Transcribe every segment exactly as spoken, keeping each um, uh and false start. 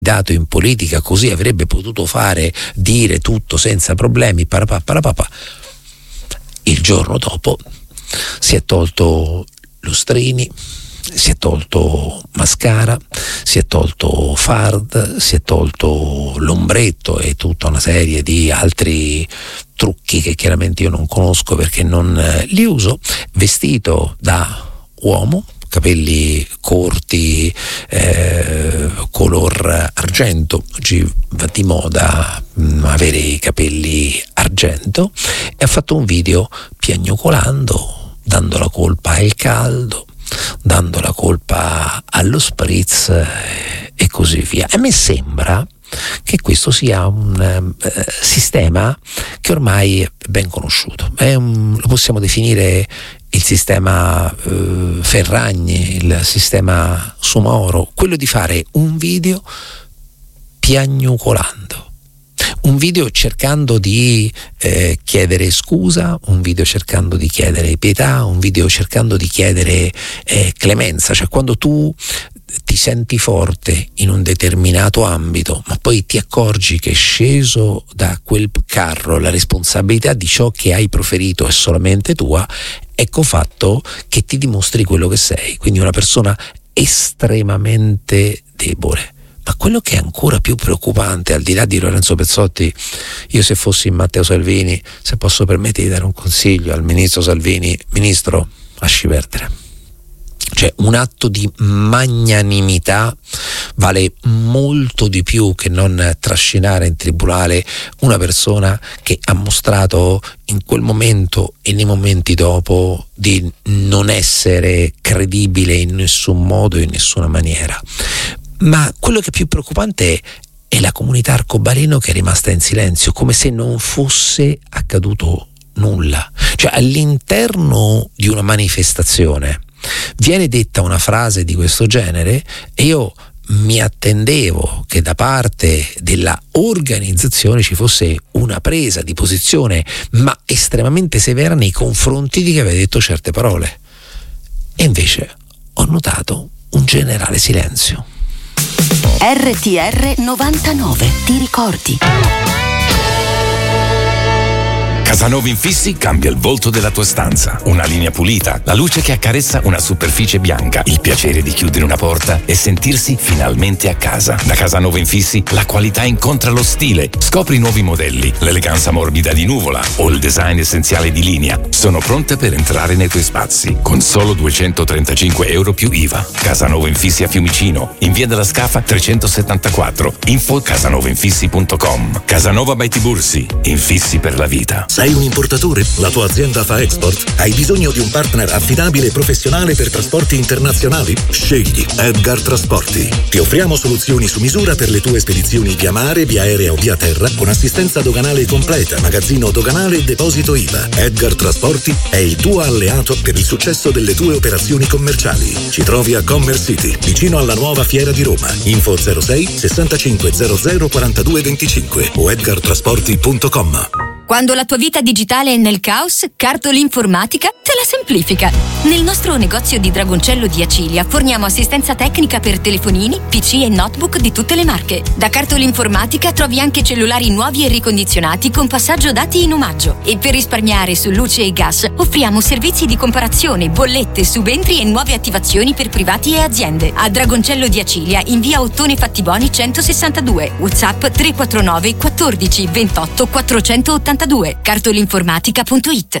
dato in politica, così avrebbe potuto fare, dire tutto senza problemi, parapà, parapà. Il giorno dopo si è tolto lustrini, si è tolto mascara, si è tolto fard, si è tolto l'ombretto e tutta una serie di altri trucchi che chiaramente io non conosco perché non li uso, vestito da uomo, capelli corti, eh, color argento, oggi va di moda mh, avere i capelli argento, e ha fatto un video piagnucolando, dando la colpa al caldo, dando la colpa allo spritz eh, e così via. A me sembra che questo sia un eh, sistema che ormai è ben conosciuto, è un, lo possiamo definire il sistema eh, Ferragni, il sistema Sumoro, quello di fare un video piagnucolando, un video cercando di eh, chiedere scusa, un video cercando di chiedere pietà, un video cercando di chiedere eh, clemenza, cioè quando tu ti senti forte in un determinato ambito, ma poi ti accorgi che sceso da quel carro la responsabilità di ciò che hai proferito è solamente tua, ecco fatto che ti dimostri quello che sei, quindi una persona estremamente debole. Ma quello che è ancora più preoccupante, al di là di Lorenzo Pezzotti, io se fossi Matteo Salvini, se posso permettere di dare un consiglio al ministro Salvini: ministro, lasci perdere. Cioè, un atto di magnanimità vale molto di più che non trascinare in tribunale una persona che ha mostrato in quel momento e nei momenti dopo di non essere credibile in nessun modo e in nessuna maniera. Ma quello che è più preoccupante è, è la comunità arcobaleno che è rimasta in silenzio, come se non fosse accaduto nulla. Cioè, all'interno di una manifestazione viene detta una frase di questo genere e io mi attendevo che da parte della organizzazione ci fosse una presa di posizione, ma estremamente severa nei confronti di chi aveva detto certe parole. E invece ho notato un generale silenzio. R T R novantanove, ti ricordi? Casanova Infissi cambia il volto della tua stanza. Una linea pulita, la luce che accarezza una superficie bianca, il piacere di chiudere una porta e sentirsi finalmente a casa. Da Casanova Infissi la qualità incontra lo stile. Scopri nuovi modelli, l'eleganza morbida di Nuvola o il design essenziale di Linea. Sono pronte per entrare nei tuoi spazi con solo duecentotrentacinque euro più I V A. Casanova Infissi a Fiumicino, in via della Scafa trecentosettantaquattro. Info casanova infissi punto com. Casanova by Tibursi, infissi per la vita. Sei un importatore? La tua azienda fa export? Hai bisogno di un partner affidabile e professionale per trasporti internazionali? Scegli Edgar Trasporti. Ti offriamo soluzioni su misura per le tue spedizioni via mare, via aerea o via terra, con assistenza doganale completa, magazzino doganale e deposito I V A. Edgar Trasporti è il tuo alleato per il successo delle tue operazioni commerciali. Ci trovi a Commerce City, vicino alla nuova Fiera di Roma. Info zero sei sessantacinque zero zero quarantadue venticinque o edgar trasporti punto com. Quando la tua vita digitale è nel caos, Cartol Informatica te la semplifica. Nel nostro negozio di Dragoncello di Acilia forniamo assistenza tecnica per telefonini, P C e notebook di tutte le marche. Da Cartol Informatica trovi anche cellulari nuovi e ricondizionati con passaggio dati in omaggio. E per risparmiare su luce e gas offriamo servizi di comparazione, bollette, subentri e nuove attivazioni per privati e aziende. A Dragoncello di Acilia in via Ottone Fattiboni centosessantadue. WhatsApp tre quattro nove quattordici ventotto quattrocentottantadue. cartolinformatica punto it.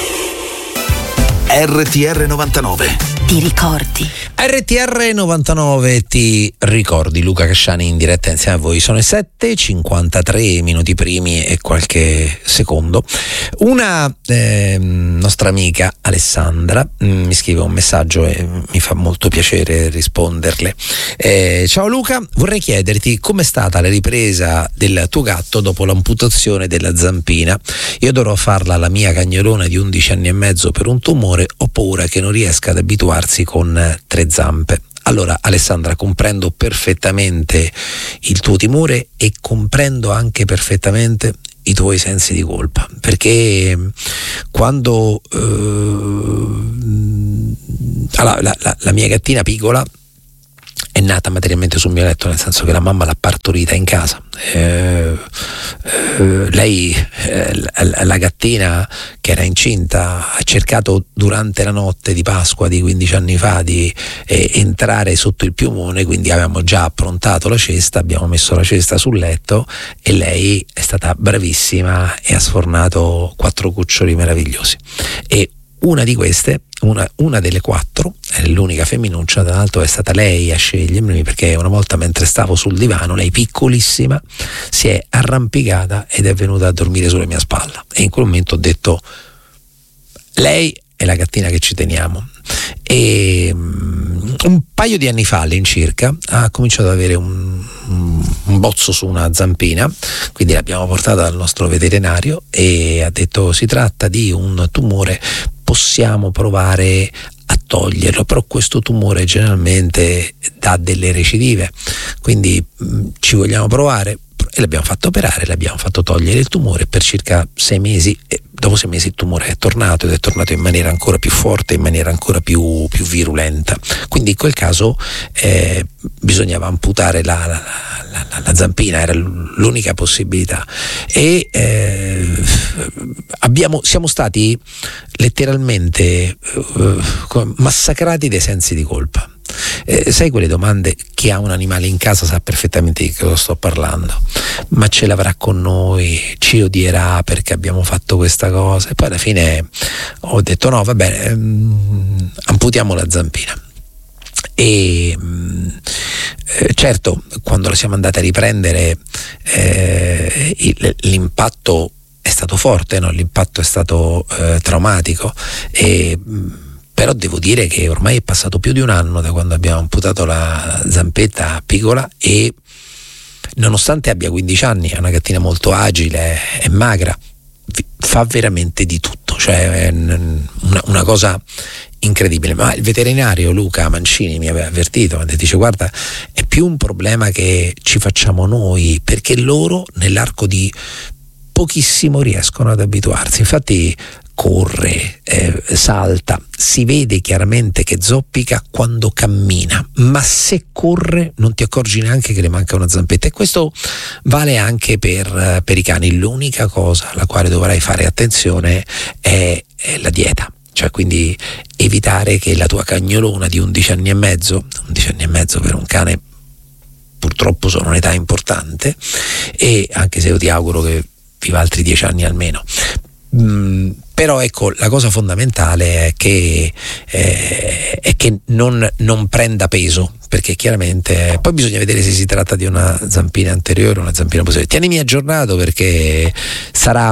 R T R novantanove. Ti ricordi? R T R novantanove, ti ricordi? Luca Casciani in diretta insieme a voi. Sono le sette e cinquantatré minuti primi e qualche secondo. Una eh, nostra amica Alessandra mm, mi scrive un messaggio e mi fa molto piacere risponderle. Eh, ciao Luca, vorrei chiederti com'è stata la ripresa del tuo gatto dopo l'amputazione della zampina. Io dovrò farla alla mia cagnolona di undici anni e mezzo per un tumore, ho paura che non riesca ad abituarsi con tre zampe. Allora Alessandra, comprendo perfettamente il tuo timore e comprendo anche perfettamente i tuoi sensi di colpa, perché quando eh, allora, la, la, la mia gattina piccola è nata materialmente sul mio letto, nel senso che la mamma l'ha partorita in casa. Eh, eh, lei, eh, la, la gattina che era incinta, ha cercato durante la notte di Pasqua di quindici anni fa di eh, entrare sotto il piumone, quindi avevamo già approntato la cesta, abbiamo messo la cesta sul letto e lei è stata bravissima e ha sfornato quattro cuccioli meravigliosi. E una di queste, una, una delle quattro, è l'unica femminuccia, tra l'altro è stata lei a scegliermi, perché una volta mentre stavo sul divano, lei piccolissima si è arrampicata ed è venuta a dormire sulla mia spalla, e in quel momento ho detto: lei è la gattina che ci teniamo. E um, un paio di anni fa all'incirca ha cominciato ad avere un, un, un bozzo su una zampina, quindi l'abbiamo portata dal nostro veterinario e ha detto: si tratta di un tumore, possiamo provare a toglierlo, però questo tumore generalmente dà delle recidive, quindi mh, ci vogliamo provare. E l'abbiamo fatto operare, l'abbiamo fatto togliere il tumore per circa sei mesi, e dopo sei mesi il tumore è tornato, ed è tornato in maniera ancora più forte, in maniera ancora più, più virulenta. Quindi in quel caso eh, bisognava amputare la, la, la, la zampina, era l'unica possibilità. E eh, abbiamo, siamo stati letteralmente eh, massacrati dai sensi di colpa. Eh, sai quelle domande? Chi ha un animale in casa sa perfettamente di cosa sto parlando, ma ce l'avrà con noi, ci odierà perché abbiamo fatto questa cosa. E poi alla fine ho detto: no, va bene, ehm, amputiamo la zampina. E eh, certo, quando la siamo andati a riprendere eh, il, l'impatto è stato forte, no? L'impatto è stato eh, traumatico, e però devo dire che ormai è passato più di un anno da quando abbiamo amputato la zampetta piccola, e nonostante abbia quindici anni è una gattina molto agile e magra, fa veramente di tutto, cioè è una, una cosa incredibile. Ma il veterinario Luca Mancini mi aveva avvertito, mi dice: guarda, è più un problema che ci facciamo noi, perché loro nell'arco di pochissimo riescono ad abituarsi. Infatti corre, eh, salta, si vede chiaramente che zoppica quando cammina, ma se corre non ti accorgi neanche che le manca una zampetta. E questo vale anche per, per i cani. L'unica cosa alla quale dovrai fare attenzione è, è la dieta, cioè quindi evitare che la tua cagnolona di undici anni e mezzo, undici anni e mezzo per un cane purtroppo sono un'età importante, e anche se io ti auguro che viva altri dieci anni almeno. Mm, però ecco, la cosa fondamentale è che, eh, è che non, non prenda peso, perché chiaramente poi bisogna vedere se si tratta di una zampina anteriore o una zampina posteriore. Tienimi aggiornato, perché sarà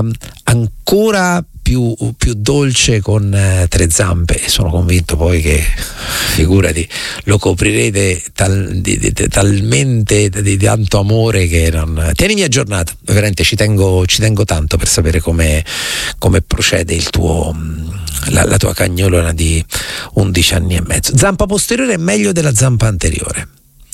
ancora più, più dolce con eh, tre zampe, e sono convinto poi che, figurati, lo coprirete tal, di, di, di, talmente di, di tanto amore che non... Tienimi aggiornato, veramente ci tengo, ci tengo tanto per sapere come, come procede il tuo, la, la tua cagnolona di undici anni e mezzo. Zampa posteriore è meglio della zampa anteriore.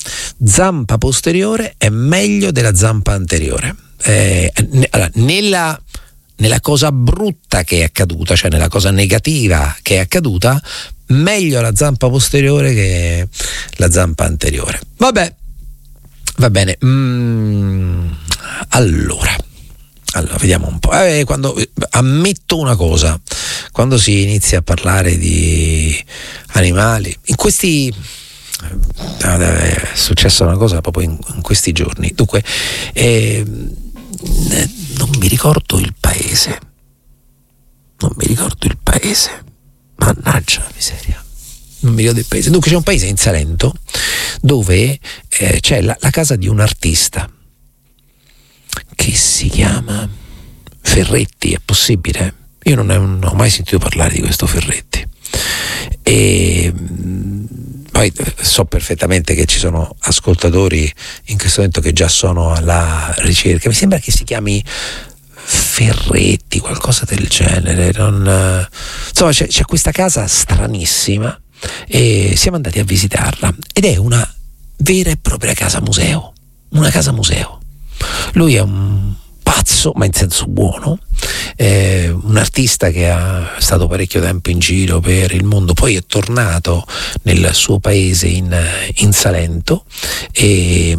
Zampa posteriore è meglio della zampa anteriore. Eh, ne, allora, nella nella cosa brutta che è accaduta, cioè nella cosa negativa che è accaduta, meglio la zampa posteriore che la zampa anteriore. Vabbè, va bene. Mm, allora, allora, vediamo un po'. Eh, quando, ammetto una cosa, quando si inizia a parlare di animali, in questi... è successa una cosa proprio in, in questi giorni. Dunque, eh, non mi ricordo il paese, non mi ricordo il paese, mannaggia la miseria, non mi ricordo il paese. Dunque c'è un paese in Salento dove eh, c'è la, la casa di un artista che si chiama Ferretti, è possibile? Io non, è, non ho mai sentito parlare di questo Ferretti, e poi so perfettamente che ci sono ascoltatori in questo momento che già sono alla ricerca. Mi sembra che si chiami Ferretti, qualcosa del genere. Non, insomma, c'è, c'è questa casa stranissima e siamo andati a visitarla, ed è una vera e propria casa museo. Una casa museo. Lui è un pazzo, ma in senso buono, eh, un artista che è stato parecchio tempo in giro per il mondo, poi è tornato nel suo paese in, in Salento e,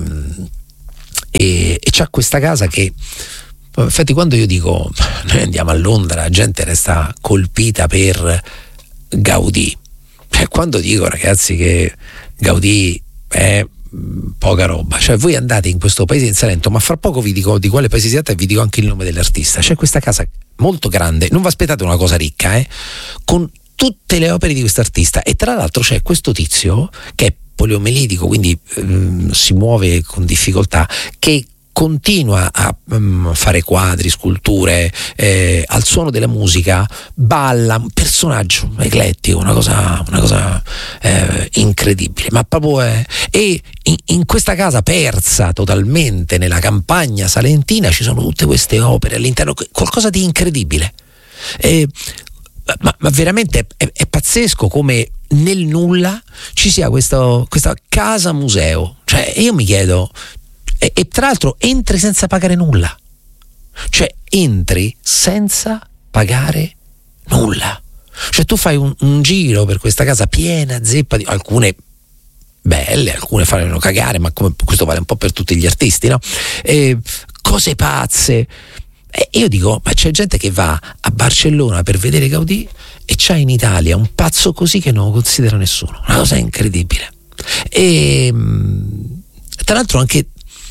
e, e c'ha questa casa che, infatti, quando io dico noi andiamo a Londra, la gente resta colpita per Gaudì. Cioè, quando dico, ragazzi, che Gaudì è poca roba, cioè voi andate in questo paese in Salento, ma fra poco vi dico di quale paese siete e vi dico anche il nome dell'artista. C'è questa casa molto grande, non vi aspettate una cosa ricca, eh, con tutte le opere di quest'artista, e tra l'altro c'è questo tizio che è poliomelitico, quindi ehm, si muove con difficoltà, che continua a um, fare quadri, sculture, eh, al suono della musica, balla, un personaggio eclettico, una cosa, una cosa eh, incredibile, ma proprio è, e in, in questa casa persa totalmente nella campagna salentina ci sono tutte queste opere all'interno, qualcosa di incredibile. Eh, ma, ma veramente è, è pazzesco come nel nulla ci sia questo, questa casa museo. Cioè, io mi chiedo, E, e tra l'altro entri senza pagare nulla, cioè entri senza pagare nulla, cioè tu fai un, un giro per questa casa piena zeppa di, alcune belle, alcune fanno cagare, ma come questo vale un po' per tutti gli artisti, no? E, cose pazze, e io dico, ma c'è gente che va a Barcellona per vedere Gaudì e c'ha in Italia un pazzo così che non lo considera nessuno, una cosa incredibile. E tra l'altro anche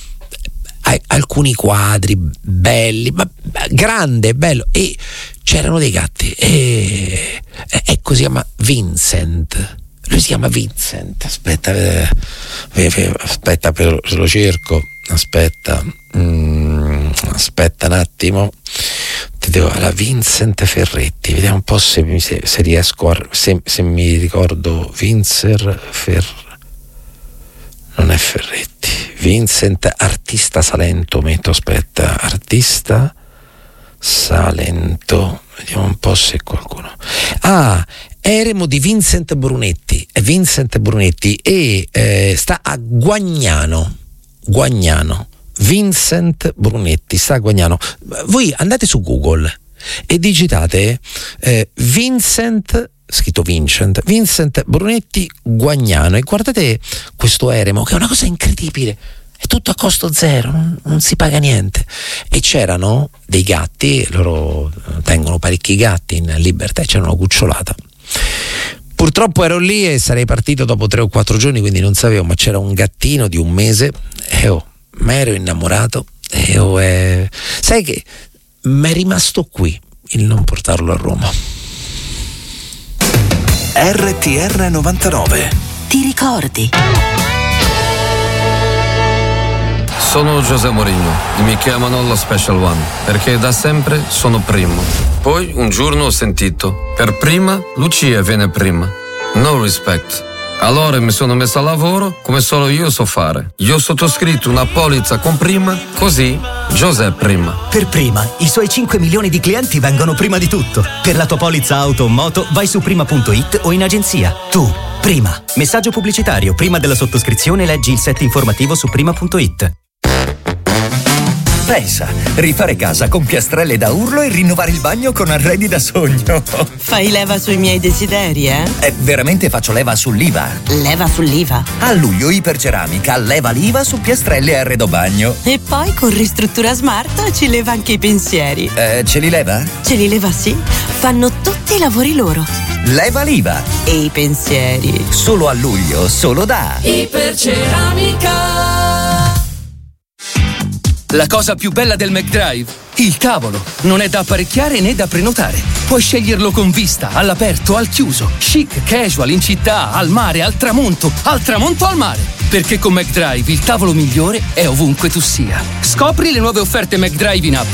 alcuni quadri belli, ma grande, bello, e c'erano dei gatti, e ecco, si chiama Vincent, lui si chiama Vincent, aspetta, eh, aspetta, per, se lo cerco, aspetta, mm, aspetta un attimo, ti devo, la Vincent Ferretti, vediamo un po' se, se, se riesco a, se, se mi ricordo, Vincent Ferretti, non è Ferretti, Vincent, artista Salento, metto, aspetta, artista Salento, vediamo un po' se qualcuno, ah, eremo di Vincent Brunetti, è Vincent Brunetti, e eh, sta a Guagnano, Guagnano, Vincent Brunetti, sta a Guagnano. Voi andate su Google e digitate eh, Vincent, scritto Vincent, Vincent Brunetti Guagnano, e guardate questo eremo che è una cosa incredibile, è tutto a costo zero, non, non si paga niente, e c'erano dei gatti, loro tengono parecchi gatti in libertà, e c'era una cucciolata. Purtroppo ero lì e sarei partito dopo tre o quattro giorni, quindi non sapevo, ma c'era un gattino di un mese e oh, mi ero innamorato e oh, eh, sai che mi è rimasto qui il non portarlo a Roma. R T R novantanove. Ti ricordi? Sono José Mourinho e mi chiamano lo Special One perché da sempre sono primo. Poi un giorno ho sentito, per prima Lucia viene prima. No respect. Allora mi sono messo a lavoro come solo io so fare. Io ho sottoscritto una polizza con prima, così José prima. Per prima, i suoi cinque milioni di clienti vengono prima di tutto. Per la tua polizza auto o moto vai su prima punto it o in agenzia. Tu, prima. Messaggio pubblicitario. Prima della sottoscrizione leggi il set informativo su prima punto it. Pensa, rifare casa con piastrelle da urlo e rinnovare il bagno con arredi da sogno. Fai leva sui miei desideri, eh? Eh, veramente faccio leva sull'I V A. Leva sull'I V A? A luglio Iperceramica leva l'I V A su piastrelle e arredo bagno. E poi con Ristruttura Smart ci leva anche i pensieri. Eh, ce li leva? Ce li leva, sì. Fanno tutti i lavori loro. Leva l'I V A. E i pensieri. Solo a luglio, solo da Iperceramica. La cosa più bella del McDrive? Il tavolo. Non è da apparecchiare né da prenotare. Puoi sceglierlo con vista, all'aperto, al chiuso, chic, casual, in città, al mare, al tramonto, al tramonto al mare. Perché con McDrive il tavolo migliore è ovunque tu sia. Scopri le nuove offerte McDrive in app.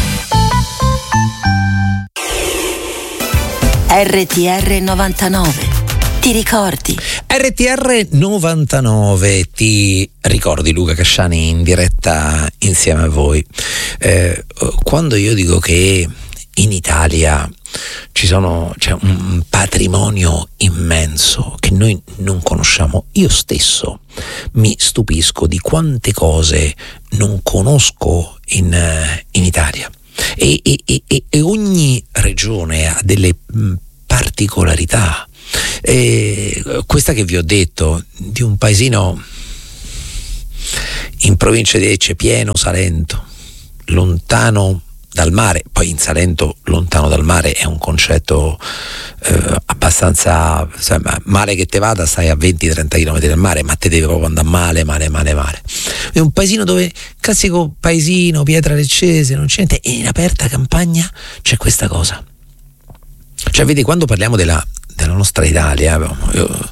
R T R novantanove. Ti ricordi? R T R novantanove, ti ricordi, Luca Casciani in diretta insieme a voi. Eh, quando io dico che in Italia ci sono, c'è un patrimonio immenso che noi non conosciamo, io stesso mi stupisco di quante cose non conosco in, in Italia. e, e, e, e ogni regione ha delle mh, particolarità. E questa che vi ho detto di un paesino in provincia di Lecce, Pieno Salento, lontano dal mare, poi in Salento lontano dal mare è un concetto eh, abbastanza, insomma, male che te vada stai a venti trenta chilometri dal mare, ma te deve proprio andare male male male male. È un paesino dove, classico paesino, pietra leccese, non c'è niente, e in aperta campagna c'è questa cosa. Cioè, vedi, quando parliamo della della nostra Italia, io,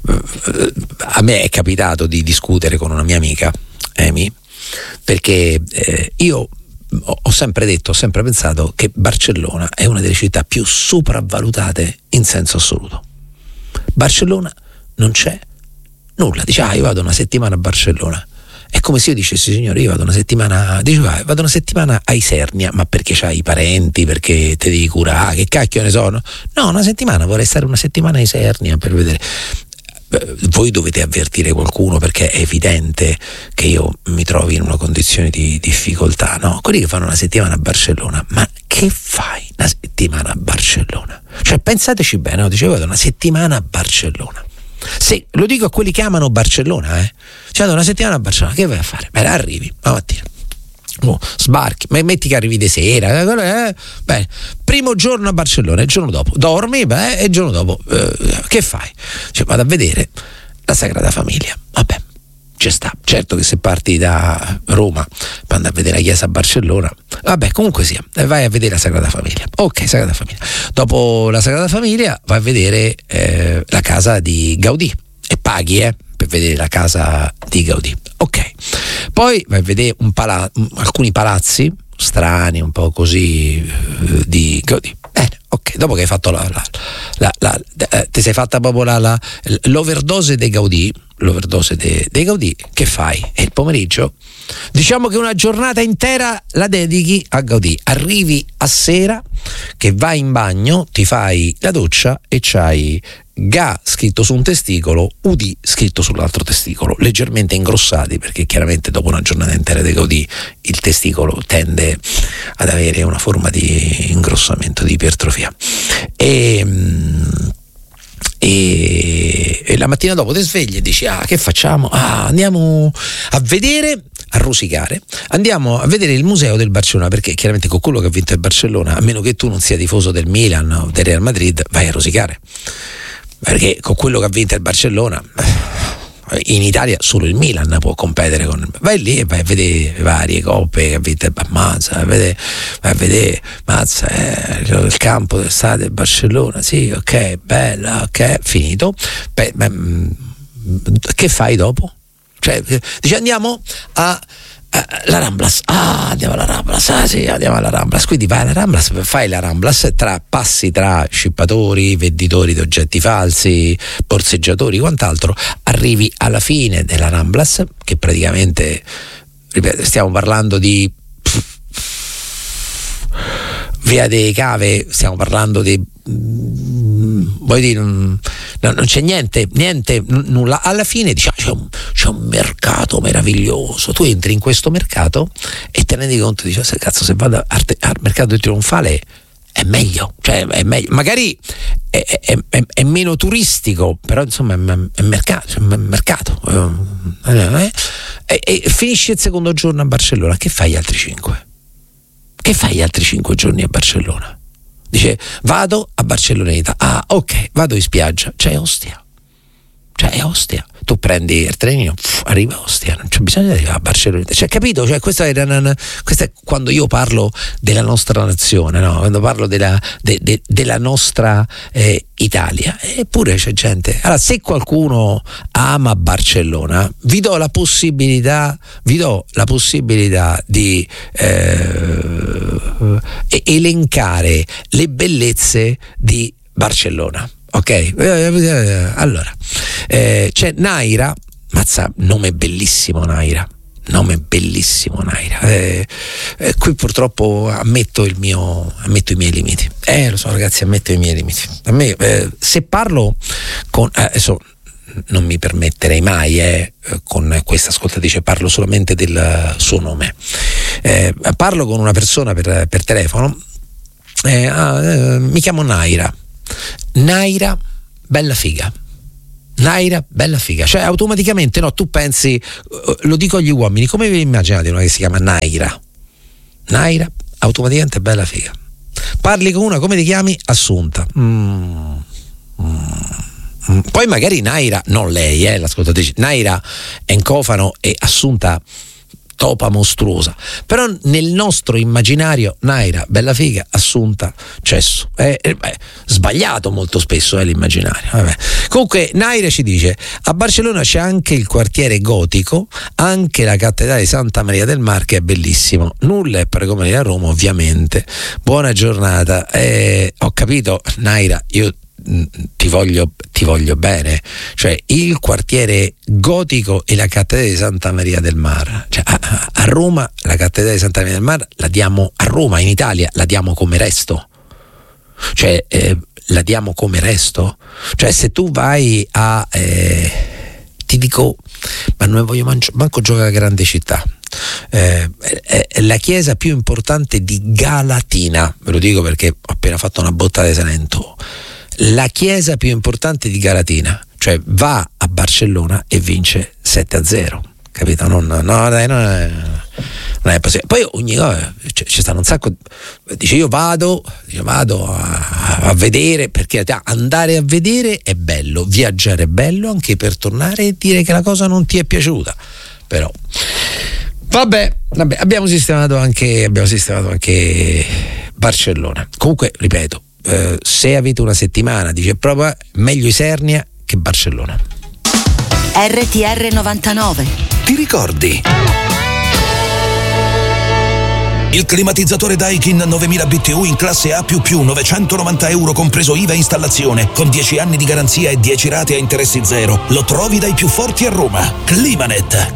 a me è capitato di discutere con una mia amica, Amy, perché eh, io ho sempre detto, ho sempre pensato che Barcellona è una delle città più sopravvalutate in senso assoluto. Barcellona non c'è nulla, dice ah io vado una settimana a Barcellona, è come se io dicessi signore io vado una settimana, dice ah, vado una settimana a Isernia, ma perché c'hai i parenti, perché te devi curare, che cacchio ne so, no, no una settimana, vorrei stare una settimana a Isernia per vedere. Voi dovete avvertire qualcuno, perché è evidente che io mi trovi in una condizione di difficoltà, no? Quelli che fanno una settimana a Barcellona, ma che fai una settimana a Barcellona? Cioè, pensateci bene, no? Dicevo, vado una settimana a Barcellona. Se lo dico a quelli che amano Barcellona, eh? Cioè, vado una settimana a Barcellona, che vai a fare? Beh, arrivi la mattina, oh, sbarchi, ma metti che arrivi di sera, eh? Bene, primo giorno a Barcellona, il giorno dopo dormi, beh, e il giorno dopo eh, che fai? Cioè, vado a vedere la Sagrada Famiglia. Vabbè, ci sta, certo che se parti da Roma per andare a vedere la chiesa a Barcellona, vabbè, comunque sia, vai a vedere la Sagrada Famiglia. Ok, Sagrada Famiglia. Dopo la Sagrada Famiglia vai a vedere eh, la casa di Gaudì e paghi, eh, per vedere la casa di Gaudì. Ok, poi vai a vedere un pala- alcuni palazzi strani, un po' così eh, di Gaudì. Bene, ok, dopo che hai fatto la, la, la, la, la ti sei fatta proprio la, la, l'overdose dei Gaudì, l'overdose dei, dei Gaudì, che fai? E il pomeriggio, diciamo che una giornata intera la dedichi a Gaudì. Arrivi a sera che vai in bagno, ti fai la doccia e c'hai Ga scritto su un testicolo, Udì scritto sull'altro testicolo, leggermente ingrossati, perché chiaramente dopo una giornata intera di Gaudì il testicolo tende ad avere una forma di ingrossamento, di ipertrofia. E, e, e la mattina dopo ti svegli e dici ah che facciamo? Ah, andiamo a vedere, a rosicare, andiamo a vedere il museo del Barcellona, perché chiaramente con quello che ha vinto il Barcellona, a meno che tu non sia tifoso del Milan o del Real Madrid, vai a rosicare, perché con quello che ha vinto il Barcellona in Italia solo il Milan può competere con, vai lì e vai a vedere le varie coppe che ha vinto il Mazza, vai a vedere, vai a vedere Mazza, eh, il campo del stadio del Barcellona, sì, ok, bella, ok, finito. Beh, beh, che fai dopo? Cioè, dice andiamo a la Ramblas, ah andiamo alla Ramblas, ah sì andiamo alla Ramblas, quindi vai alla Ramblas, fai la Ramblas, tra passi tra scippatori, venditori di oggetti falsi, borseggiatori, quant'altro, arrivi alla fine della Ramblas, che praticamente, ripeto, stiamo parlando di Via dei Cave, stiamo parlando di vuoi dire non, non c'è niente niente nulla, alla fine diciamo c'è un, c'è un mercato meraviglioso, tu entri in questo mercato e te ne rendi conto, dici se cazzo se vado al, al mercato del Trionfale è meglio, cioè è meglio, magari è, è, è, è meno turistico, però insomma è, è mercato, cioè è mercato. Eh, eh, e, e finisci il secondo giorno a Barcellona, che fai gli altri cinque? Che fai gli altri cinque giorni a Barcellona? Dice vado a Barcelloneta, ah ok, vado in spiaggia, c'è Ostia, cioè è Ostia, tu prendi il trenino, pff, arriva a Ostia, non c'è bisogno di arrivare a Barcelloneta, cioè capito? Cioè questo è, questo è quando io parlo della nostra nazione, no? Quando parlo della, de, de, della nostra eh, Italia, eppure c'è gente. Allora, se qualcuno ama Barcellona, vi do la possibilità, vi do la possibilità di eh, elencare le bellezze di Barcellona. Ok, allora eh, c'è Naira, mazza, nome bellissimo Naira, nome bellissimo Naira. Eh, eh, qui purtroppo ammetto il mio, ammetto i miei limiti. Eh, lo so ragazzi, ammetto i miei limiti. A me, eh, se parlo con, eh, adesso non mi permetterei mai, eh, con questa ascoltatrice parlo solamente del suo nome. eh, parlo con una persona per, per telefono, eh, ah, eh, mi chiamo Naira. Naira, bella figa. Naira, bella figa, cioè automaticamente no, tu pensi, lo dico agli uomini, come vi immaginate una che si chiama Naira? Naira, automaticamente bella figa. Parli con una, come ti chiami? Assunta. Mm. Mm. Poi magari Naira, non lei, eh, l'ascoltatrice, Naira è in cofano e Assunta topa mostruosa, però nel nostro immaginario Naira, bella figa, Assunta, cesso. È, è, è sbagliato molto spesso è l'immaginario. Vabbè. Comunque Naira ci dice: a Barcellona c'è anche il quartiere gotico, anche la cattedrale di Santa Maria del Mar che è bellissimo. Nulla è per come a Roma, ovviamente. Buona giornata. Eh, ho capito, Naira, io ti voglio, ti voglio bene, cioè il quartiere gotico e la cattedrale di Santa Maria del Mar, cioè a, a Roma la cattedrale di Santa Maria del Mar la diamo, a Roma in Italia la diamo come resto, cioè eh, la diamo come resto, cioè se tu vai a eh, ti dico, ma non voglio manco, manco giocare a grande città. Eh, è, è la chiesa più importante di Galatina, ve lo dico perché ho appena fatto una botta di Salento. La chiesa più importante di Galatina, cioè va a Barcellona e vince sette a zero, capito? Non, no, dai, non è, non è possibile. Poi ogni cosa ci, ci stanno un sacco, dice io vado, io vado a, a vedere, perché andare a vedere è bello, viaggiare è bello anche per tornare e dire che la cosa non ti è piaciuta, però vabbè, vabbè abbiamo sistemato anche abbiamo sistemato anche Barcellona. Comunque ripeto, Uh, se avete una settimana, dice proprio meglio Isernia che Barcellona. R T R novantanove. Ti ricordi? Il climatizzatore Daikin novemila B T U in classe A++, novecentonovanta euro compreso I V A e installazione, con dieci anni di garanzia e dieci rate a interessi zero. Lo trovi dai più forti a Roma. Climanet.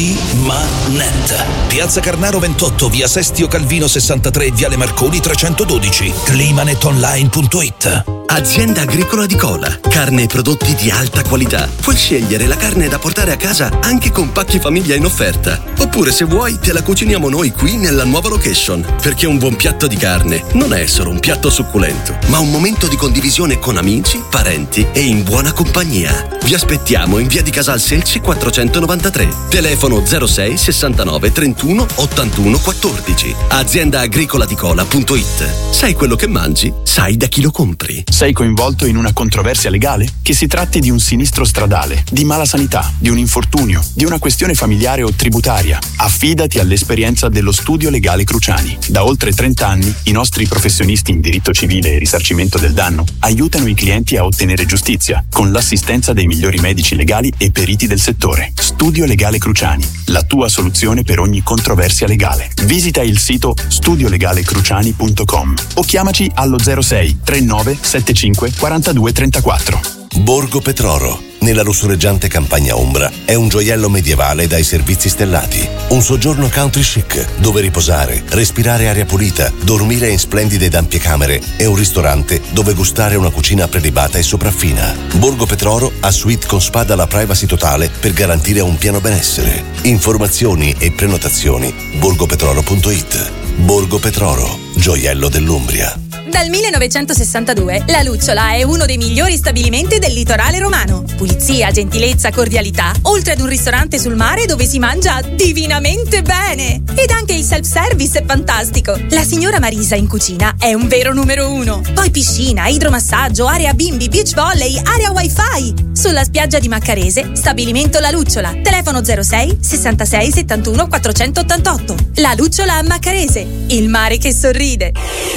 Climanet. Piazza Carnaro ventotto, via Sestio Calvino sessantatré, viale Marconi trecentododici. climanetonline punto it. Azienda agricola di Cola. Carne e prodotti di alta qualità. Puoi scegliere la carne da portare a casa anche con pacchi famiglia in offerta. Oppure se vuoi te la cuciniamo noi qui nella nuova location. Perché un buon piatto di carne non è solo un piatto succulento, ma un momento di condivisione con amici, parenti e in buona compagnia. Vi aspettiamo in via di Casal Selci quattrocentonovantatré. Telefono zero sei sessantanove trentuno ottantuno quattordici. azienda agricola di cola punto it. Sai quello che mangi? Sai da chi lo compri. Sei coinvolto in una controversia legale? Che si tratti di un sinistro stradale, di mala sanità, di un infortunio, di una questione familiare o tributaria, affidati all'esperienza dello Studio Legale Cruciani. Da oltre trenta anni i nostri professionisti in diritto civile e risarcimento del danno aiutano i clienti a ottenere giustizia con l'assistenza dei migliori medici legali e periti del settore. Studio Legale Cruciani, la tua soluzione per ogni controversia legale. Visita il sito studio legale cruciani punto com o chiamaci allo zero sei trentanove settantacinque quarantadue trentaquattro. Borgo Petroro, nella lussureggiante campagna ombra, è un gioiello medievale dai servizi stellati. Un soggiorno country chic, dove riposare, respirare aria pulita, dormire in splendide ed ampie camere e un ristorante dove gustare una cucina prelibata e sopraffina. Borgo Petroro ha suite con spa dalla privacy totale per garantire un pieno benessere. Informazioni e prenotazioni borgo petroro punto it. Borgo Petroro, gioiello dell'Umbria. Dal millenovecentosessantadue la Lucciola è uno dei migliori stabilimenti del litorale romano. Pulizia, gentilezza, cordialità, oltre ad un ristorante sul mare dove si mangia divinamente bene. Ed anche il self-service è fantastico. La signora Marisa in cucina è un vero numero uno. Poi piscina, idromassaggio, area bimbi, beach volley, area wifi. Sulla spiaggia di Maccarese, stabilimento La Lucciola. Telefono zero sei sessantasei settantuno quattrocentottantotto. La Lucciola a Maccarese, il mare che sorride.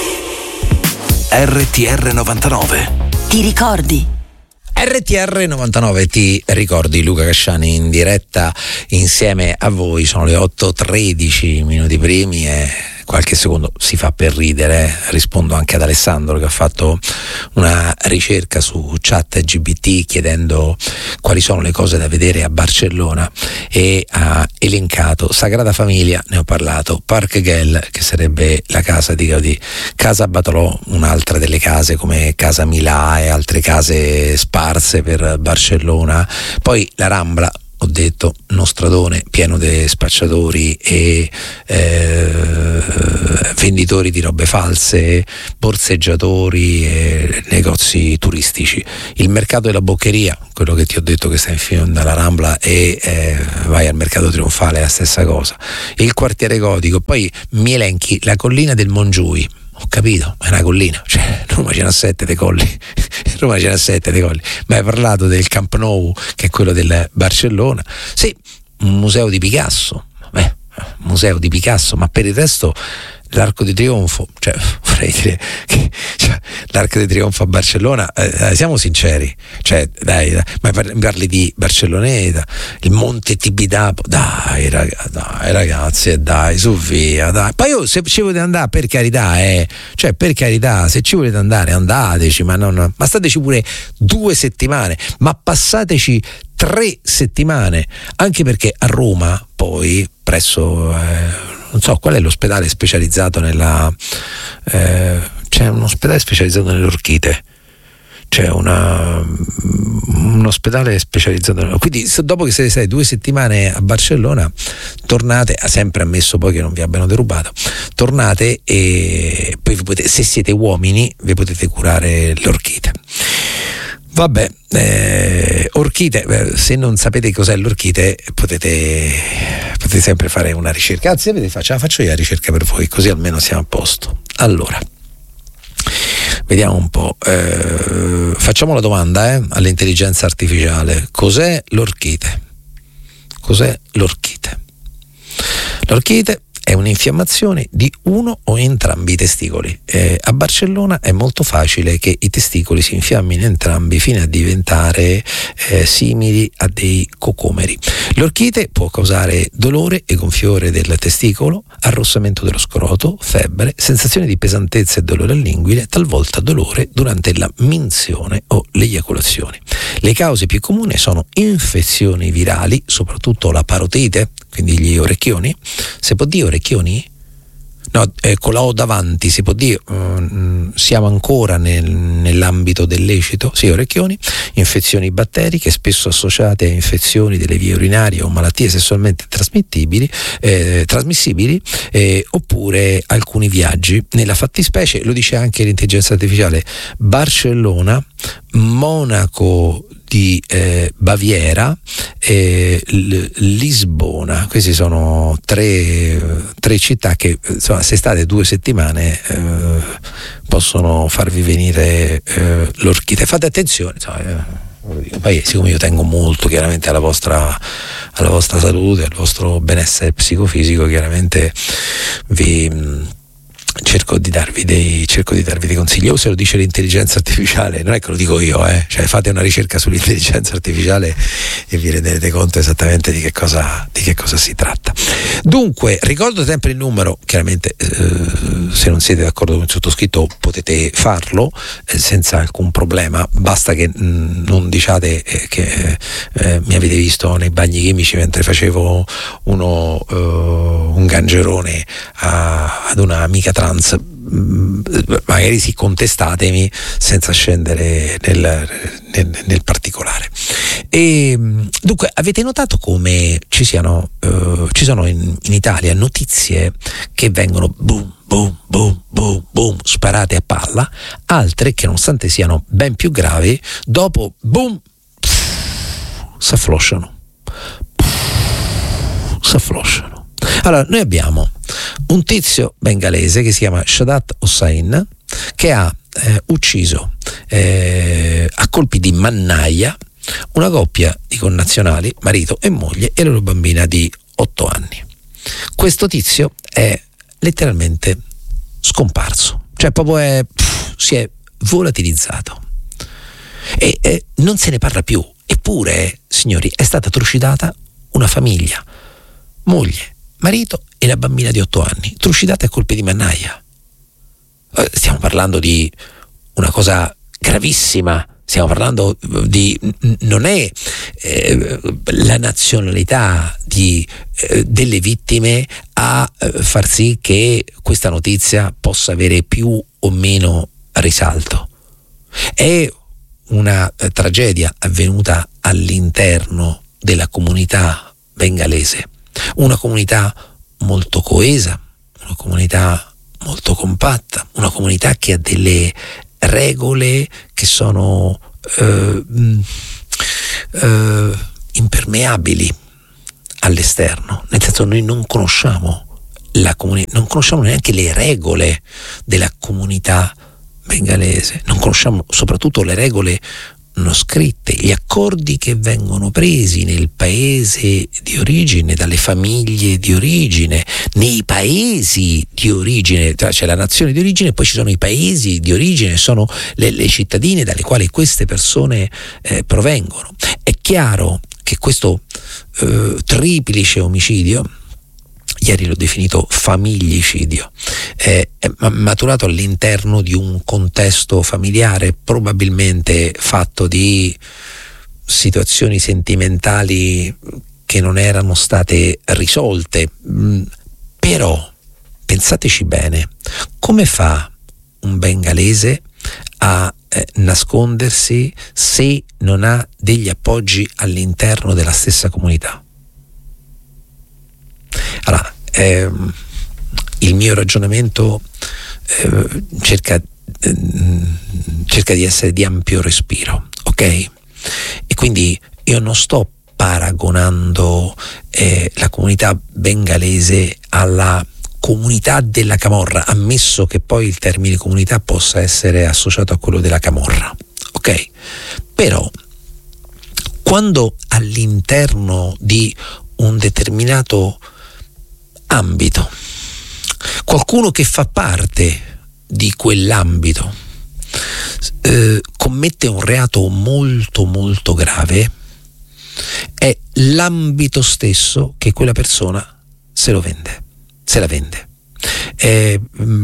R T R novantanove. Ti ricordi? R T R novantanove, ti ricordi? Luca Casciani in diretta insieme a voi. Sono le otto e tredici minuti primi e qualche secondo si fa per ridere. Rispondo anche ad Alessandro che ha fatto una ricerca su Chat G P T chiedendo quali sono le cose da vedere a Barcellona e ha elencato Sagrada Famiglia, ne ho parlato, Parc Güell, che sarebbe la casa di Gaudì, Casa Batlló, un'altra delle case come Casa Milà e altre case sparse per Barcellona, poi la Rambla, ho detto, uno stradone pieno di spacciatori e eh, venditori di robe false, borseggiatori e negozi turistici. Il mercato della boccheria, quello che ti ho detto che sta in fino dalla Rambla e eh, vai al mercato trionfale, è la stessa cosa. Il quartiere gotico, poi mi elenchi la collina del Mongiui. Ho capito, ma è una collina, cioè Roma ce n'ha sette dei colli, Roma ce n'ha sette dei colli, ma hai parlato del Camp Nou, che è quello del Barcellona, sì, un museo di Picasso, beh, museo di Picasso, ma per il resto l'Arco di Trionfo, cioè vorrei dire che cioè, l'Arco di Trionfo a Barcellona, eh, siamo sinceri, cioè dai, dai, ma parli di Barcelloneta, il Monte Tibidabo, dai, ragazzi, dai ragazzi, dai, su via, dai. Poi io, se ci volete andare, per carità, eh, cioè per carità, se ci volete andare andateci, ma non, ma stateci pure due settimane, ma passateci tre settimane, anche perché a Roma poi presso eh, non so qual è l'ospedale specializzato nella eh, c'è un ospedale specializzato nelle orchite, c'è una un ospedale specializzato, quindi dopo che siete stati due settimane a Barcellona tornate, ha sempre ammesso poi che non vi abbiano derubato, tornate e poi vi potete, se siete uomini vi potete curare le orchite. Vabbè, eh, orchite, eh, se non sapete cos'è l'orchite potete, potete sempre fare una ricerca, anzi avete, faccio, la faccio io la ricerca per voi, così almeno siamo a posto. Allora, vediamo un po', eh, facciamo la domanda eh, all'intelligenza artificiale: cos'è l'orchite? Cos'è l'orchite? L'orchite è un'infiammazione di uno o entrambi i testicoli. Eh, a Barcellona è molto facile che i testicoli si infiammino entrambi fino a diventare eh, simili a dei cocomeri. L'orchite può causare dolore e gonfiore del testicolo, arrossamento dello scroto, febbre, sensazione di pesantezza e dolore all'inguine, talvolta dolore durante la minzione o l'eiaculazione. Le cause più comuni sono infezioni virali, soprattutto la parotite, quindi gli orecchioni. Se può dire orecchioni? No, eh, con la O davanti si può dire, um, siamo ancora nel, nell'ambito del lecito, sì, orecchioni, infezioni batteriche spesso associate a infezioni delle vie urinarie o malattie sessualmente trasmittibili, eh, trasmissibili, eh, oppure alcuni viaggi. Nella fattispecie, lo dice anche l'intelligenza artificiale, Barcellona, Monaco di eh, Baviera e L- Lisbona, queste sono tre, tre città che insomma, se state due settimane eh, possono farvi venire eh, l'orchite. Fate attenzione, insomma, eh, poi siccome io tengo molto chiaramente alla vostra, alla vostra salute, al vostro benessere psicofisico, chiaramente vi cerco di darvi dei cerco di darvi dei consigli. O se lo dice l'intelligenza artificiale, non è che lo dico io, eh. Cioè fate una ricerca sull'intelligenza artificiale e vi renderete conto esattamente di che cosa di che cosa si tratta. Dunque, ricordo sempre il numero, chiaramente eh, se non siete d'accordo con il sottoscritto potete farlo eh, senza alcun problema, basta che mh, non diciate eh, che eh, mi avete visto nei bagni chimici mentre facevo uno eh, un gangerone a, ad una amica trans. Magari sì, contestatemi senza scendere nel, nel, nel particolare. E dunque, avete notato come ci siano uh, ci sono in, in Italia notizie che vengono boom boom boom boom boom sparate a palla, altre che nonostante siano ben più gravi, dopo boom s'afflosciano s'afflosciano. Allora, noi abbiamo un tizio bengalese che si chiama Shadat Hossain, che ha eh, ucciso eh, a colpi di mannaia una coppia di connazionali, marito e moglie, e la loro bambina di otto anni. Questo tizio è letteralmente scomparso, cioè proprio è, pff, si è volatilizzato e eh, non se ne parla più. Eppure, signori, è stata trucidata una famiglia, moglie, marito e la bambina di otto anni, trucidate a colpi di mannaia. Stiamo parlando di una cosa gravissima, stiamo parlando di, non è eh, la nazionalità di, eh, delle vittime a eh, far sì che questa notizia possa avere più o meno risalto. È una eh, tragedia avvenuta all'interno della comunità bengalese, una comunità molto coesa, una comunità molto compatta, una comunità che ha delle regole che sono eh, eh, impermeabili all'esterno, nel senso noi non conosciamo la comuni- non conosciamo neanche le regole della comunità bengalese, non conosciamo soprattutto le regole non scritte, gli accordi che vengono presi nel paese di origine, dalle famiglie di origine, nei paesi di origine, cioè c'è la nazione di origine e poi ci sono i paesi di origine, sono le, le cittadine dalle quali queste persone eh, provengono. È chiaro che questo eh, triplice omicidio, ieri l'ho definito familicidio, è maturato all'interno di un contesto familiare probabilmente fatto di situazioni sentimentali che non erano state risolte. Però pensateci bene, come fa un bengalese a eh, nascondersi se non ha degli appoggi all'interno della stessa comunità? Allora, ehm, il mio ragionamento eh, cerca, eh, cerca di essere di ampio respiro, ok? E quindi io non sto paragonando eh, la comunità bengalese alla comunità della Camorra, ammesso che poi il termine comunità possa essere associato a quello della Camorra, ok? Però quando all'interno di un determinato ambito qualcuno che fa parte di quell'ambito eh, commette un reato molto molto grave, è l'ambito stesso che quella persona se lo vende, se la vende. È,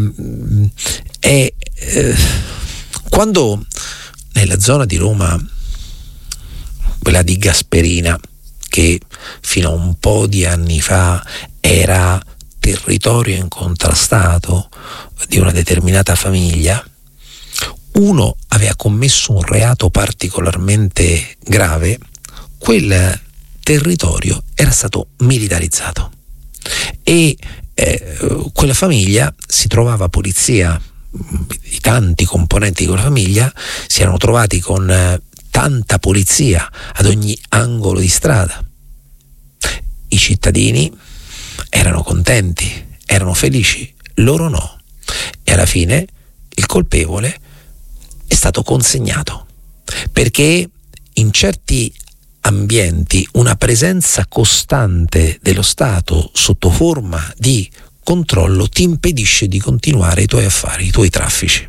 è, eh, quando nella zona di Roma, quella di Gasperina, che fino a un po' di anni fa era territorio incontrastato di una determinata famiglia, uno aveva commesso un reato particolarmente grave, quel territorio era stato militarizzato e eh, quella famiglia si trovava polizia, i tanti componenti di quella famiglia si erano trovati con eh, tanta polizia ad ogni angolo di strada. I cittadini erano contenti, erano felici, loro no. E alla fine il colpevole è stato consegnato, perché in certi ambienti una presenza costante dello Stato sotto forma di controllo ti impedisce di continuare i tuoi affari, i tuoi traffici.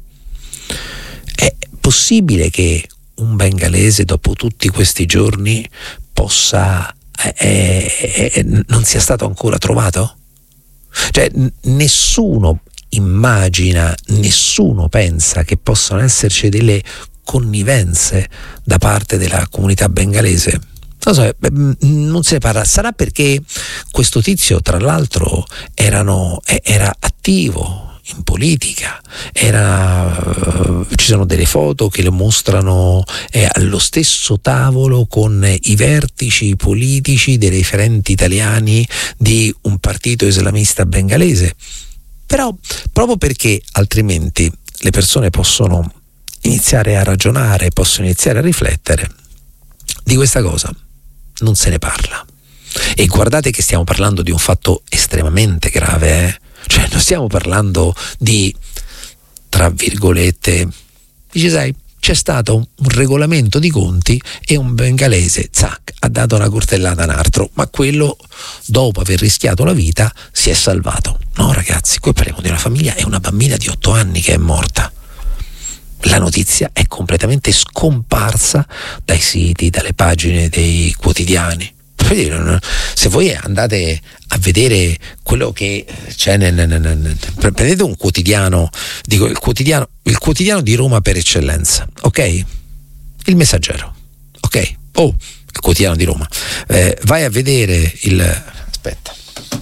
È possibile che un bengalese dopo tutti questi giorni possa eh, eh, non sia stato ancora trovato? Cioè n- nessuno immagina, nessuno pensa che possano esserci delle connivenze da parte della comunità bengalese. Non so, non se ne parla. Sarà perché questo tizio, tra l'altro, erano, era attivo in politica, era, uh, ci sono delle foto che lo mostrano eh, allo stesso tavolo con i vertici politici dei referenti italiani di un partito islamista bengalese. Però proprio perché altrimenti le persone possono iniziare a ragionare, possono iniziare a riflettere, di questa cosa non se ne parla. E guardate che stiamo parlando di un fatto estremamente grave, eh? Cioè non stiamo parlando di, tra virgolette, dice sai, c'è stato un, un regolamento di conti e un bengalese, zac, ha dato una coltellata a un altro, ma quello dopo aver rischiato la vita si è salvato. No ragazzi, qui parliamo di una famiglia e una bambina di otto anni che è morta. La notizia è completamente scomparsa dai siti, dalle pagine dei quotidiani. Se voi andate a vedere quello che c'è nel, nel, nel, prendete un quotidiano, dico il quotidiano, il quotidiano di Roma per eccellenza, ok? Il Messaggero, ok? Oh, il quotidiano di Roma. Eh, vai a vedere il. Aspetta.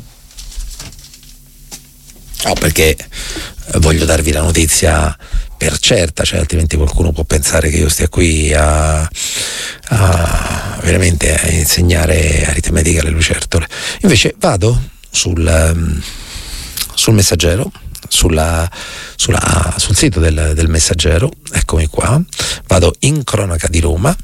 No, perché voglio darvi la notizia per certa, cioè altrimenti qualcuno può pensare che io stia qui a, a veramente a insegnare aritmetica alle lucertole. Invece vado sul, sul Messaggero, sulla, sulla, sul sito del, del Messaggero, eccomi qua, vado in cronaca di Roma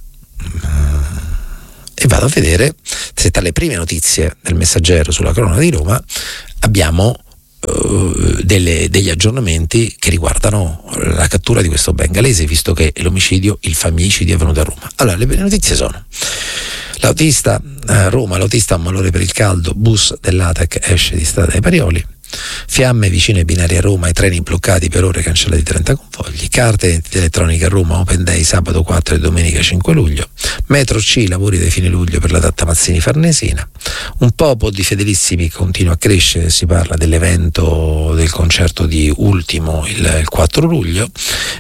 e vado a vedere se tra le prime notizie del Messaggero sulla cronaca di Roma abbiamo uh, delle, degli aggiornamenti che riguardano la cattura di questo bengalese, visto che l'omicidio, il femminicidio è avvenuto a Roma. Allora, le prime notizie sono: l'autista a Roma, l'autista ha un malore per il caldo, bus dell'A T E C esce di strada dei Parioli, fiamme vicine ai binari a Roma, i treni bloccati per ore, cancellati trenta convogli, carte d'identità elettronica a Roma, open day sabato quattro e domenica cinque luglio, metro C, lavori dai fine luglio per la tratta Mazzini-Farnesina, un popolo di fedelissimi continua a crescere, si parla dell'evento del concerto di Ultimo il, il quattro luglio,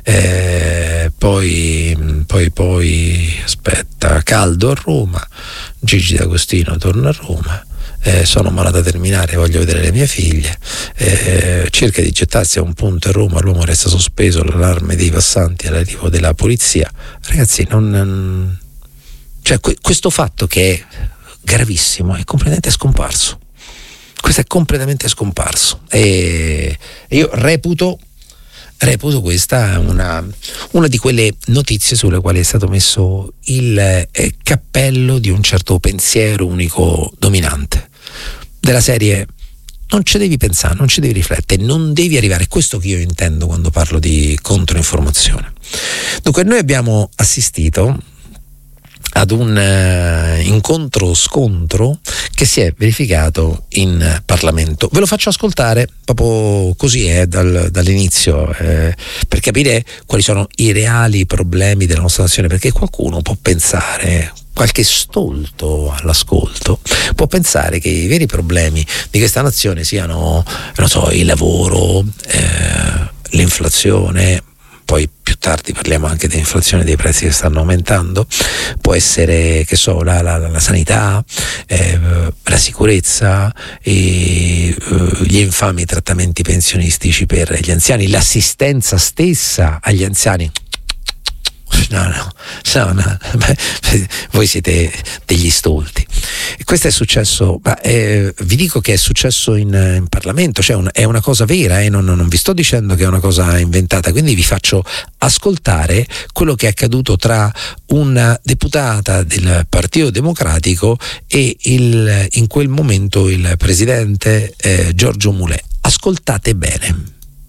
eh, poi, poi, poi, aspetta, caldo a Roma, Gigi D'Agostino torna a Roma, Eh, sono malata terminale, voglio vedere le mie figlie, eh, cerca di gettarsi a un punto a Roma, l'uomo resta sospeso, l'allarme dei passanti all'arrivo della polizia. Ragazzi, non, cioè, que- questo fatto che è gravissimo è completamente scomparso. Questo è completamente scomparso e io reputo reputo questa una, una di quelle notizie sulle quali è stato messo il eh, cappello di un certo pensiero unico dominante, della serie non ci devi pensare, non ci devi riflettere, non devi arrivare. È questo che io intendo quando parlo di controinformazione. Dunque, noi abbiamo assistito ad un uh, incontro-scontro che si è verificato in Parlamento. Ve lo faccio ascoltare proprio così, eh, dal, dall'inizio, eh, per capire quali sono i reali problemi della nostra nazione, perché qualcuno può pensare, qualche stolto all'ascolto, può pensare che i veri problemi di questa nazione siano, non so, il lavoro, eh, l'inflazione. Poi più tardi parliamo anche dell'inflazione, dei prezzi che stanno aumentando, può essere, che so, la, la, la sanità, eh, la sicurezza, e, uh, gli infami trattamenti pensionistici per gli anziani, l'assistenza stessa agli anziani. No, no, no, no. Beh, voi siete degli stolti. Questo è successo, ma, eh, vi dico che è successo in, in Parlamento, cioè un, è una cosa vera, eh, non, non vi sto dicendo che è una cosa inventata, quindi vi faccio ascoltare quello che è accaduto tra una deputata del Partito Democratico e il, in quel momento il presidente eh, Giorgio Mulè. Ascoltate bene.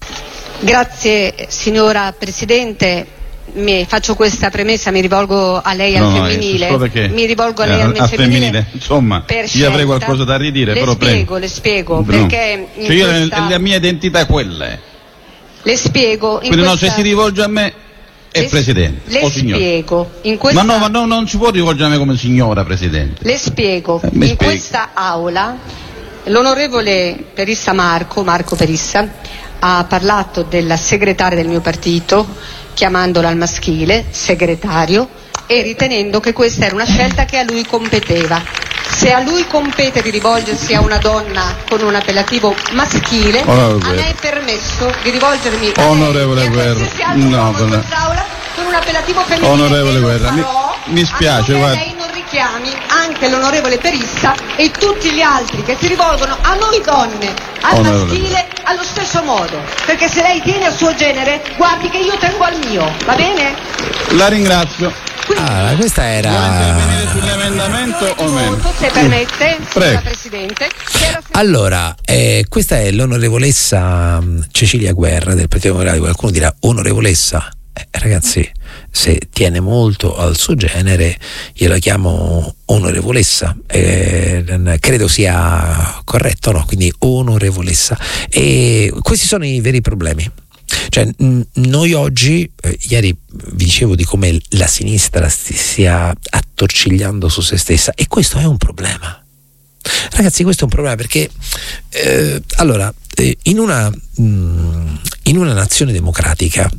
Grazie signora Presidente. Mi faccio questa premessa, mi rivolgo a lei al no, femminile, perché, mi rivolgo a lei eh, al femminile, femminile. Insomma, io avrei qualcosa da ridire, le però spiego, prego. le spiego, no. perché in cioè io questa... la mia identità è quella. Le spiego. In Quindi questa... no, se si rivolge a me è le, Presidente le o signora. spiego. In questa... Ma no, ma no, non si può rivolgere a me come signora Presidente. Le spiego. Eh, in spiego. questa aula l'onorevole Perissa Marco, Marco Perissa, ha parlato della segretaria del mio partito, chiamandola al maschile, segretario, e ritenendo che questa era una scelta che a lui competeva. Se a lui compete di rivolgersi a una donna con un appellativo maschile, Onorevole. a me è permesso di rivolgermi Onorevole a lei, Guerra, no, con un appellativo femminile. Onorevole Guerra, mi, mi spiace, guarda. Lei non richiami anche l'onorevole Perissa e tutti gli altri che si rivolgono a noi donne, al Onorevole. maschile, allo stesso modo, perché se lei tiene al suo genere, guardi che io tengo al mio, va bene? La ringrazio. Ah, questa era. Vuole intervenire sull'emendamento o meno? Se permette, signora Prego. Presidente. Allora, eh, questa è l'onorevolessa Cecilia Guerra del Partito Democratico. Qualcuno dirà onorevolessa. Eh, ragazzi, se tiene molto al suo genere, io la chiamo onorevolessa. Eh, credo sia corretto, no? Quindi onorevolessa. E questi sono i veri problemi. Cioè, mh, noi oggi, eh, ieri vi dicevo di come la sinistra si stia attorcigliando su se stessa, e questo è un problema. Ragazzi, questo è un problema perché eh, allora eh, in una mh, in una nazione democratica,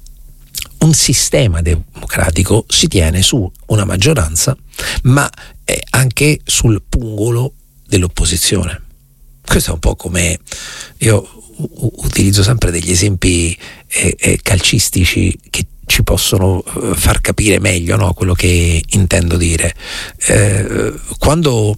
un sistema democratico si tiene su una maggioranza, ma eh, anche sul pungolo dell'opposizione. Questo è un po' come, io utilizzo sempre degli esempi eh, eh, calcistici che ci possono far capire meglio, no, quello che intendo dire. Eh, quando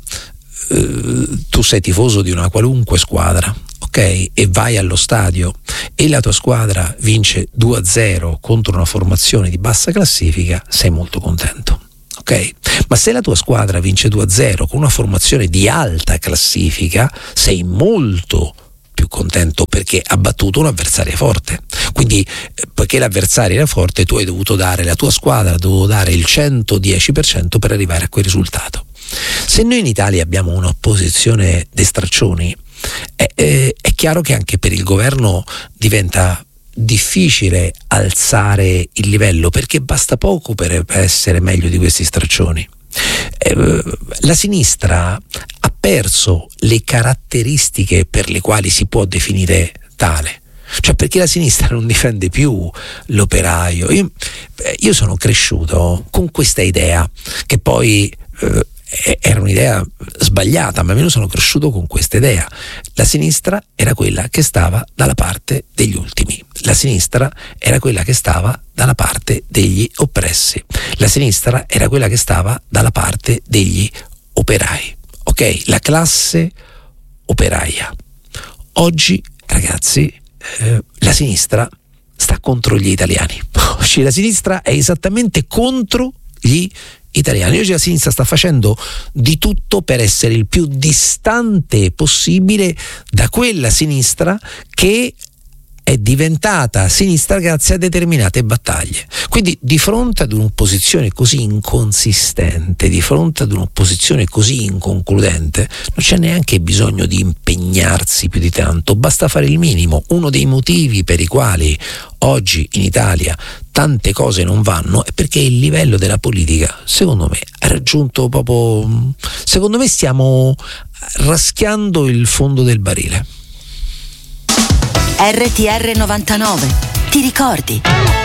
eh, tu sei tifoso di una qualunque squadra, ok, e vai allo stadio e la tua squadra vince due a zero contro una formazione di bassa classifica, sei molto contento. Ok, ma se la tua squadra vince due a zero con una formazione di alta classifica, sei molto più contento perché ha battuto un avversario forte. Quindi eh, poiché l'avversario era forte, tu hai dovuto dare, la tua squadra ha dovuto dare il centodieci per cento per arrivare a quel risultato. Se noi in Italia abbiamo un'opposizione dei straccioni, è, è, è chiaro che anche per il governo diventa difficile alzare il livello, perché basta poco per essere meglio di questi straccioni. Eh, la sinistra ha perso le caratteristiche per le quali si può definire tale, cioè perché la sinistra non difende più l'operaio. Io, io sono cresciuto con questa idea che poi eh, era un'idea sbagliata, ma almeno sono cresciuto con questa idea. La sinistra era quella che stava dalla parte degli ultimi, la sinistra era quella che stava dalla parte degli oppressi, la sinistra era quella che stava dalla parte degli operai, ok? La classe operaia. Oggi, ragazzi, eh, la sinistra sta contro gli italiani. Oggi la sinistra è esattamente contro gli italiani. Oggi la sinistra sta facendo di tutto per essere il più distante possibile da quella sinistra che è diventata sinistra grazie a determinate battaglie. Quindi di fronte ad un'opposizione così inconsistente, di fronte ad un'opposizione così inconcludente, non c'è neanche bisogno di impegnarsi più di tanto, basta fare il minimo. Uno dei motivi per i quali oggi in Italia tante cose non vanno è perché il livello della politica, secondo me, ha raggiunto proprio, secondo me stiamo raschiando il fondo del barile. R T R novantanove, ti ricordi?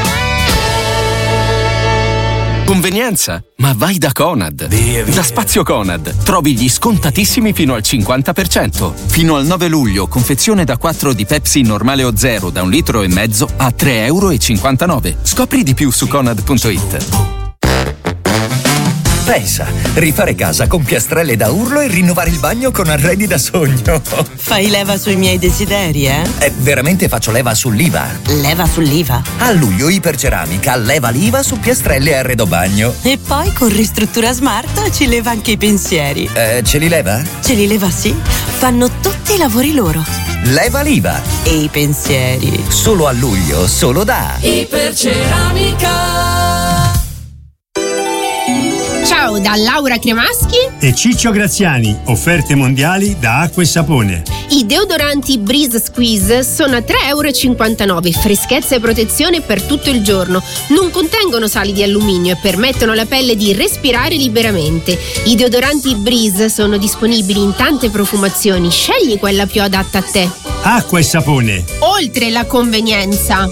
Convenienza? Ma vai da Conad. Via, via. Da Spazio Conad trovi gli scontatissimi fino al cinquanta per cento. Fino al nove luglio, confezione da quattro di Pepsi normale o zero da un litro e mezzo a tre e cinquantanove euro. Scopri di più su conad punto it. Pensa, rifare casa con piastrelle da urlo e rinnovare il bagno con arredi da sogno. Fai leva sui miei desideri, eh? Eh, veramente faccio leva sull'I V A. Leva sull'I V A? A luglio Iperceramica leva l'I V A su piastrelle e arredo bagno. E poi con Ristruttura Smart ci leva anche i pensieri. Eh, ce li leva? Ce li leva, sì. Fanno tutti i lavori loro. Leva l'I V A. E i pensieri. Solo a luglio, solo da Iperceramica. Ciao da Laura Cremaschi e Ciccio Graziani, offerte mondiali da Acqua e Sapone. I deodoranti Breeze Squeeze sono a tre e cinquantanove euro, freschezza e protezione per tutto il giorno, non contengono sali di alluminio e permettono alla pelle di respirare liberamente. I deodoranti Breeze sono disponibili in tante profumazioni, scegli quella più adatta a te. Acqua e Sapone. Oltre la convenienza.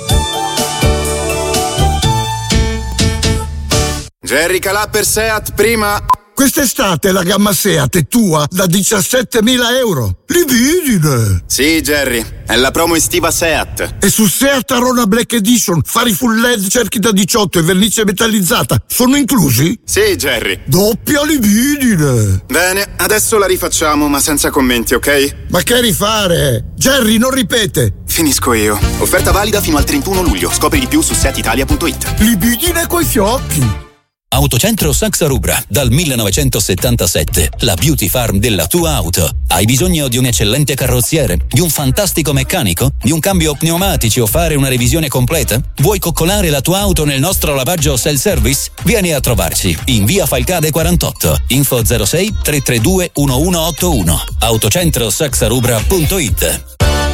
Jerry Calà per Seat prima. Quest'estate la gamma Seat è tua da diciassettemila euro. Libidine! Sì, Jerry, è la promo estiva Seat. E su Seat Arona Black Edition, fari full L E D, cerchi da diciotto e vernice metallizzata sono inclusi? Sì, Jerry. Doppia libidine! Bene, adesso la rifacciamo, ma senza commenti, ok? Ma che rifare? Jerry, non ripete! Finisco io. Offerta valida fino al trentuno luglio. Scopri di più su seat italia punto it. Libidine coi fiocchi! Autocentro Saxa Rubra, dal millenovecentosettantasette, la beauty farm della tua auto. Hai bisogno di un eccellente carrozziere, di un fantastico meccanico, di un cambio pneumatici o fare una revisione completa? Vuoi coccolare la tua auto nel nostro lavaggio self-service? Vieni a trovarci in via Falcade quarantotto, info zero sei tre tre due uno uno otto uno, autocentro saxa rubra punto it.